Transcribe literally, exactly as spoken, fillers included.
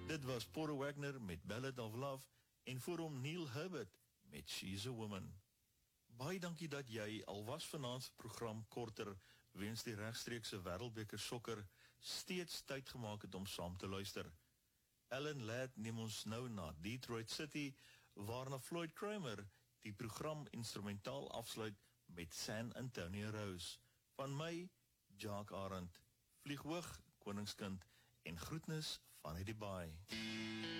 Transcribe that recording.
Dit was Porter Wagner met Ballad of Love en voor hom Neil Herbert met She's a Woman. Baie dankie dat jy, al was vanaand se program korter, weens die regstreekse Wêreldbeker sokker, steeds tyd gemaak het om saam te luister. Ellen Ladd neem ons nou na Detroit City, waarna Floyd Kramer die program instrumentaal afsluit met San Antonio Rose. Van my, Jacques Arend. Vlieg hoog, koningskind, en groetnis vanuit die baai.